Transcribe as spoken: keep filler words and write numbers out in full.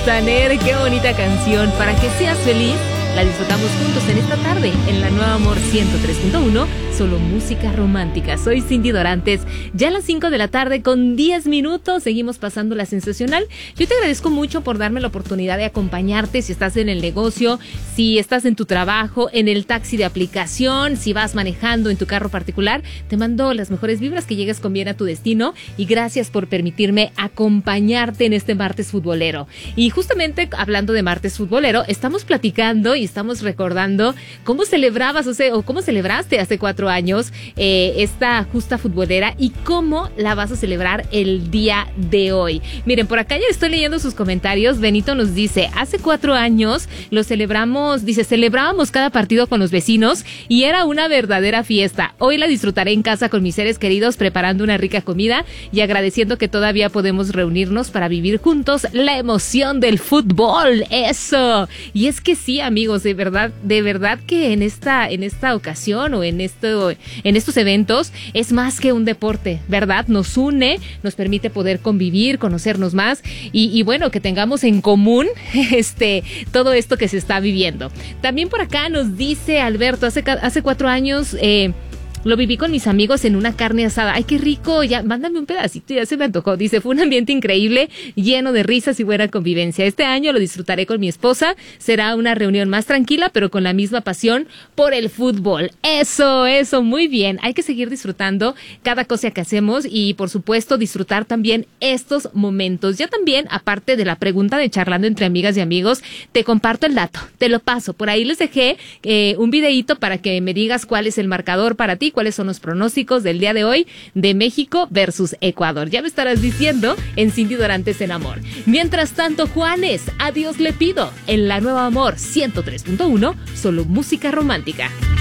Montaner, qué bonita canción. Para que seas feliz, la disfrutamos juntos en esta tarde en la Nueva Amor ciento tres punto uno, solo música romántica. Soy Cindy Dorantes, ya a las cinco de la tarde con diez minutos, seguimos pasando la sensacional. Yo te agradezco mucho por darme la oportunidad de acompañarte si estás en el negocio, si estás en tu trabajo, en el taxi de aplicación, si vas manejando en tu carro particular. Te mando las mejores vibras, que llegues con bien a tu destino y gracias por permitirme acompañarte en este martes futbolero. Y justamente hablando de martes futbolero, estamos platicando y estamos recordando cómo celebrabas, o sea, o cómo celebraste hace cuatro años eh, esta justa futbolera y cómo la vas a celebrar el día de hoy. Miren, por acá ya estoy leyendo sus comentarios. Benito nos dice, hace cuatro años lo celebramos, dice, celebrábamos cada partido con los vecinos y era una verdadera fiesta. Hoy la disfrutaré en casa con mis seres queridos, preparando una rica comida y agradeciendo que todavía podemos reunirnos para vivir juntos la emoción del fútbol. Eso. Y es que sí, amigos, de verdad, de verdad que en esta, en esta ocasión o en esto, en estos eventos es más que un deporte, ¿verdad? Nos une, nos permite poder convivir, conocernos más y, y bueno, que tengamos en común este, todo esto que se está viviendo. También por acá nos dice Alberto, hace, hace cuatro años, eh, lo viví con mis amigos en una carne asada. ¡Ay, qué rico! Ya, mándame un pedacito, ya se me antojó. Dice, fue un ambiente increíble, lleno de risas y buena convivencia. Este año lo disfrutaré con mi esposa. Será una reunión más tranquila, pero con la misma pasión por el fútbol. Eso, eso, muy bien. Hay que seguir disfrutando cada cosa que hacemos y, por supuesto, disfrutar también estos momentos. Ya también, aparte de la pregunta de charlando entre amigas y amigos, te comparto el dato. Te lo paso. Por ahí les dejé eh, un videíto para que me digas cuál es el marcador para ti, cuáles son los pronósticos del día de hoy de México versus Ecuador. Ya me estarás diciendo en Cindy Dorantes en Amor. Mientras tanto, Juanes, a Dios le pido en la Nueva Amor ciento tres punto uno, solo música romántica.